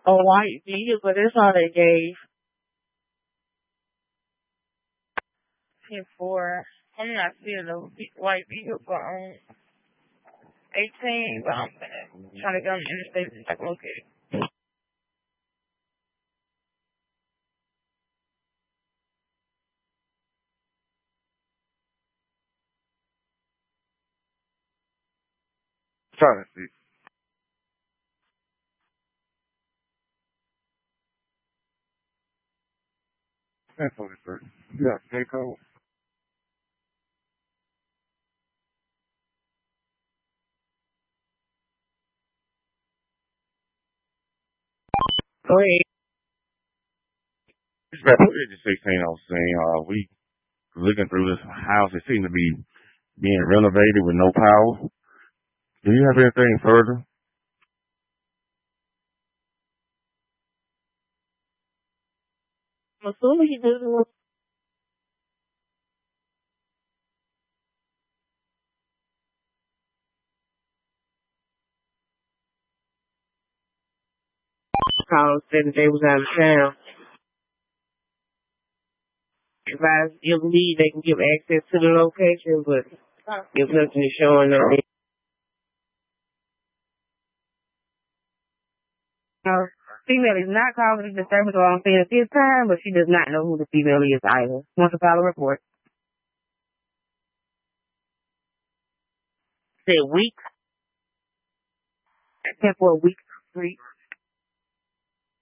A white vehicle, that's all they gave. 10-4. I'm not seeing a white vehicle on 18, but I'm trying to get on the interstate and take a look at it. Trying to see. 1043. Yeah, J code. Go ahead. It's about 16 on scene. We looking through this house. It seemed to be being renovated with no power. Do you have anything further? I'm assuming he doesn't. Called, said that they was out of town. If need, they can give access to the location, but if nothing is showing up. Female is not causing disturbance or unfair at this time, but she does not know who the female is either. Wants to file a report. Said week. 10 for a week. 3.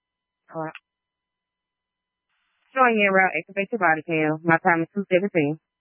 Alright. Showing you around activate your body cam. My time is 2:17.